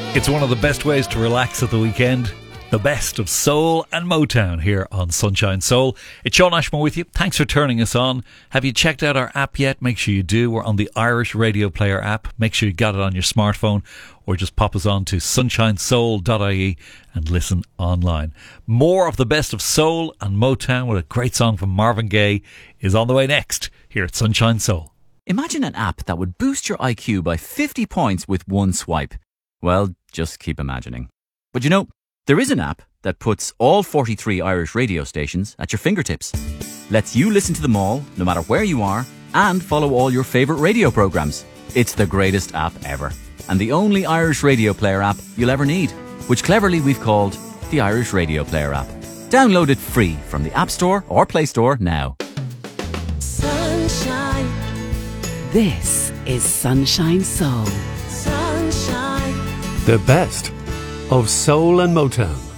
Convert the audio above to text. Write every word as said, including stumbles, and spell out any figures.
It's one of the best ways to relax at the weekend. The best of soul and Motown here on Sunshine Soul. It's Sean Ashmore with you. Thanks for turning us on. Have you checked out our app yet? Make sure you do. We're on the Irish Radio Player app. Make sure you got it on your smartphone, or just pop us on to sunshine soul dot I E and listen online. More of the best of soul and Motown with a great song from Marvin Gaye is on the way next here at Sunshine Soul. Imagine an app that would boost your I Q by fifty points with one swipe. Well, just keep imagining. But you know, there is an app that puts all forty-three Irish radio stations at your fingertips. Lets you listen to them all, no matter where you are, and follow all your favourite radio programmes. It's the greatest app ever. And the only Irish Radio Player app you'll ever need, which cleverly we've called the Irish Radio Player app. Download it free from the App Store or Play Store now. Sunshine. This is Sunshine Soul. Sunshine. The best of soul and Motown.